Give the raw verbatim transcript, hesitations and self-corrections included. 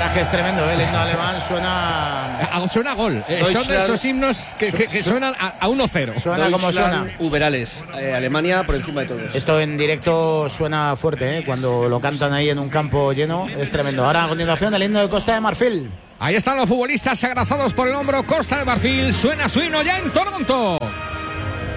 verdad es que es tremendo, ¿eh? El himno alemán suena... A, suena a gol. Eh, son de esos himnos que, que, que suenan a, a uno cero. Suena como suena. Uberales, eh, Alemania por encima de todos. Esto en directo suena fuerte, ¿eh? Cuando lo cantan ahí en un campo lleno, es tremendo. Ahora a continuación el himno de Costa de Marfil. Ahí están los futbolistas abrazados por el hombro. Costa de Marfil suena su himno ya en Toronto.